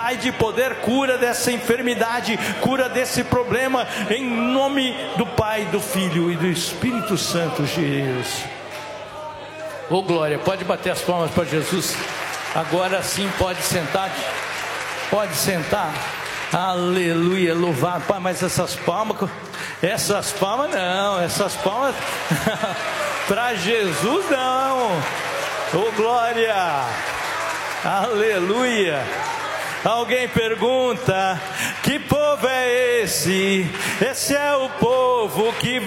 Pai de poder, cura dessa enfermidade, cura desse problema, em nome do Pai, do Filho e do Espírito Santo de Deus. Oh glória, pode bater as palmas para Jesus. Agora sim pode sentar. Pode sentar. Aleluia, louvado. Pai, mas essas palmas não, essas palmas para Jesus não. Oh glória, aleluia. Alguém pergunta: que povo é esse? Esse é o povo que